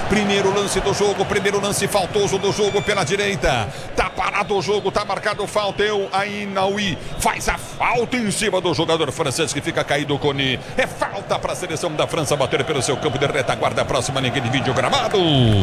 Primeiro lance do jogo, primeiro lance faltoso do jogo pela direita. Tá parado o jogo, tá marcado falta. Ainaoui faz a falta em cima do jogador francês que fica caído. Coni. É falta para a seleção da França bater pelo seu campo de retaguarda. Próxima linha de vídeo gramado.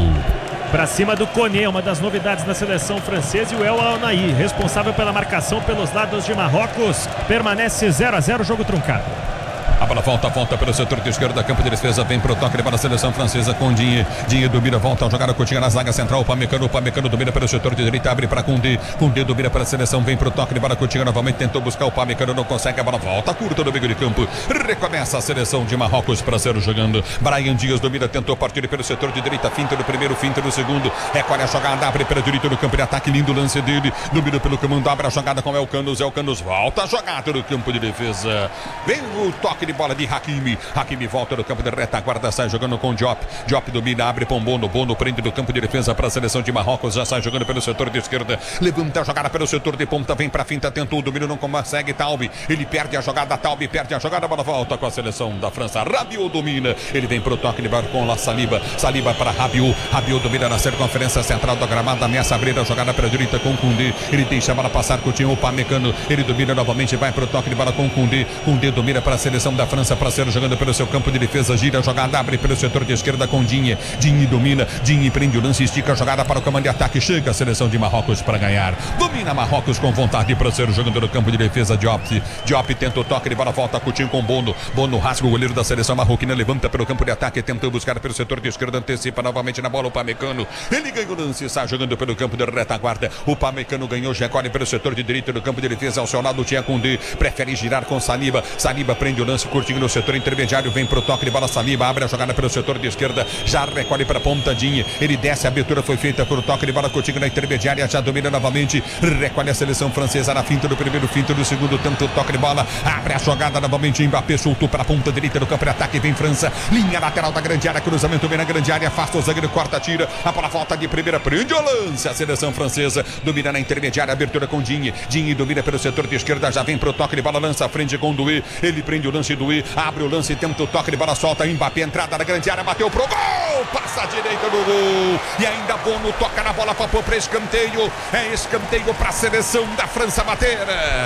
Para cima do Koné, uma das novidades da seleção francesa, e o El Ainaoui, responsável pela marcação pelos lados de Marrocos, permanece 0-0, jogo truncado. A bola volta pelo setor de esquerda, campo de defesa, vem pro toque para a seleção francesa com Dinhe. Dinhe domina, volta a jogar a Coutinho na zaga central, Upamecano domina pelo setor de direita, abre para Koundé. Koundé domina para a seleção, vem pro toque para Coutinho novamente, tentou buscar o Upamecano, não consegue, a bola volta curta no meio de campo. Recomeça a seleção de Marrocos para ser jogando. Brahim Dias domina, tentou partir pelo setor de direita, finta no primeiro, finta no segundo. Recolhe a jogada, abre pela direita no campo de ataque, lindo lance dele. Domina pelo comando, abre a jogada com El Canos volta a jogada no campo de defesa. Vem o toque de bola de Hakimi. Hakimi volta no campo de retaguarda, sai jogando com Diop. Diop domina, abre para Bono. Bono prende no campo de defesa para a seleção de Marrocos. Já sai jogando pelo setor de esquerda. Levanta a jogada pelo setor de ponta. Vem para a finta, tentou o domínio, não consegue. Taube. Ele perde a jogada. Taube perde a jogada. A bola volta com a seleção da França. Rabiot domina. Ele vem para o toque de bola com a Saliba. Saliba para Rabiot. Rabiot domina na circunferência central da gramada. Ameaça abrir a jogada para a direita com Koundé. Ele deixa a bola passar com o Tinho Upamecano. Ele domina novamente. Vai para o toque de bola com Koundé. Koundé domina para a seleção da França. Para ser jogando pelo seu campo de defesa, gira a jogada, abre pelo setor de esquerda com Dinhe. Dinhe domina, Dinhe prende o lance, estica a jogada para o comando de ataque, chega a seleção de Marrocos para ganhar. Domina Marrocos com vontade para ser jogando no campo de defesa. Diop tenta o toque de bola, volta Coutinho com Bono. Bono rasga o goleiro da seleção marroquina, levanta pelo campo de ataque, tenta buscar pelo setor de esquerda, antecipa novamente na bola o Upamecano. Ele ganha o lance, sai jogando pelo campo de retaguarda. O Upamecano ganhou, recolhe pelo setor de direita no campo de defesa, ao seu lado tinha Koundé, prefere girar com Saliba. Saliba prende o lance, curtinho no setor intermediário, vem pro toque de bola Saliba, abre a jogada pelo setor de esquerda, já recolhe para ponta Dinhe, ele desce, a abertura foi feita por toque de bola Coutinho na intermediária, já domina novamente, recolhe a seleção francesa na finta do primeiro, finta do segundo, tanto toque de bola, abre a jogada novamente, Mbappé soltou para a ponta direita do campo de ataque, vem França, linha lateral da grande área, cruzamento bem na grande área, afasta o zagueiro, corta, tira, a bola volta de primeira, prende o lance, a seleção francesa domina na intermediária, abertura com Dinhe, Dinhe domina pelo setor de esquerda, já vem pro toque de bola, lança a frente com Doué, ele prende o lance Doué, abre o lance, tenta o toque de bola, solta Mbappé, entrada na grande área, bateu pro gol, passa a direita do gol, e ainda Bono toca na bola para escanteio, é escanteio para a seleção da França bater.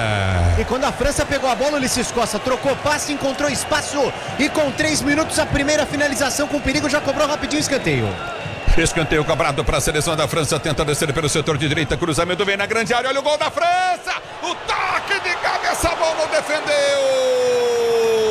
E quando a França pegou a bola, Ulisses Costa trocou passe, encontrou espaço, e com 3 minutos a primeira finalização com perigo, já cobrou rapidinho o escanteio. Escanteio cobrado para a seleção da França, tenta descer pelo setor de direita, cruzamento vem na grande área, olha o gol da França, o toque de cabeça, Bono defendeu.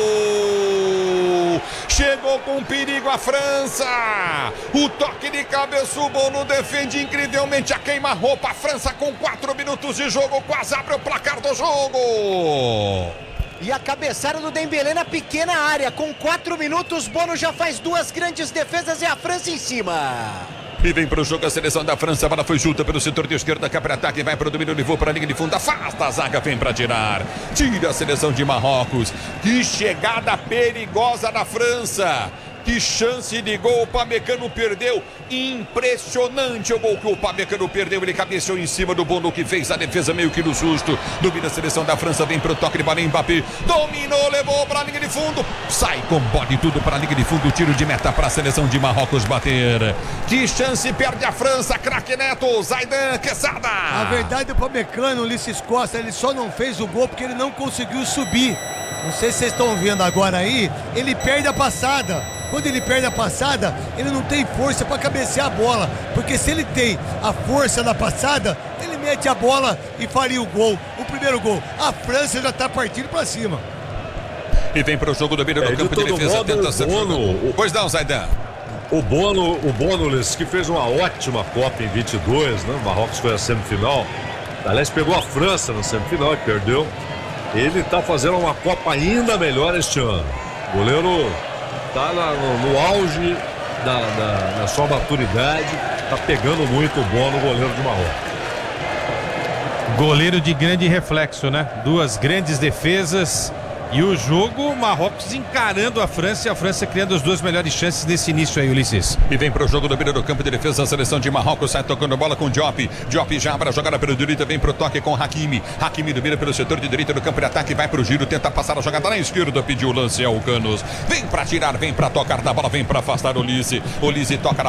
Chegou com perigo a França. O toque de cabeça, o Bono defende incrivelmente a queima-roupa. A França com 4 minutos de jogo quase abre o placar do jogo. E a cabeçada do Dembélé na pequena área. Com 4 minutos, Bono já faz 2 grandes defesas e a França em cima. E vem para o jogo a seleção da França, a bola foi junta pelo setor de esquerda, cá para ataque, vai para o domínio, levou para a linha de fundo, afasta a zaga, vem para tirar. Tira a seleção de Marrocos. Que chegada perigosa da França. Que chance de gol, o Upamecano perdeu. Impressionante o gol que o Upamecano perdeu. Ele cabeceou em cima do Bono, que fez a defesa meio que no susto. Domina a seleção da França, vem pro toque de bola, Mbappé dominou, levou para a linha de fundo, sai com bola e tudo para a linha de fundo. Tiro de meta para a seleção de Marrocos bater. Que chance perde a França, craque Neto, Zaidan Quesada. A verdade, o Upamecano, Ulisses Costa, ele só não fez o gol porque ele não conseguiu subir. Não sei se vocês estão vendo agora aí, ele perde a passada. Quando ele perde a passada, ele não tem força para cabecear a bola, porque se ele tem a força na passada, ele mete a bola e faria o gol, o primeiro gol. A França já está partindo para cima. E vem para o jogo do meio do campo de defesa, modo, tenta ser Bono, pois não, Zaidan. O Bono, que fez uma ótima Copa em 22, né? O Marrocos foi a semifinal. Aliás, pegou a França na semifinal e perdeu. Ele está fazendo uma Copa ainda melhor este ano. O goleiro está no auge da sua maturidade, está pegando muito o Bono, goleiro de Marrocos. Goleiro de grande reflexo, né? 2 grandes defesas. E o jogo, Marrocos encarando a França, e a França criando as 2 melhores chances nesse início aí, Ulisses. E vem pro jogo do meio do campo de defesa, a seleção de Marrocos sai tocando bola com Diop. Diop já abre a jogada pelo direito, vem pro toque com Hakimi. Hakimi domina pelo setor de direita do campo de ataque, vai pro giro, tenta passar a jogada na esquerda, pediu o lance ao Canos. Vem pra tirar, vem pra tocar na bola, vem pra afastar o Olise. Olise toca na